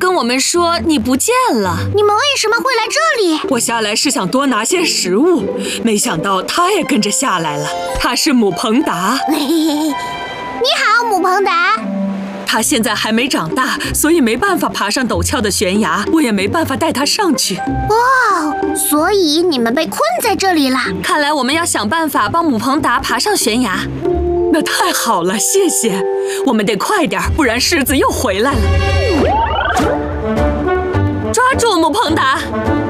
跟我们说你不见了。 你们为什么会来这里？ 我下来是想多拿些食物，没想到他也跟着下来了。他是姆彭达。 你好，姆彭达。 他现在还没长大，所以没办法爬上陡峭的悬崖，我也没办法带他上去。 哦，所以你们被困在这里了。 看来我们要想办法帮姆彭达爬上悬崖。那太好了，谢谢。我们得快点，不然狮子又回来了。抓住姆彭达！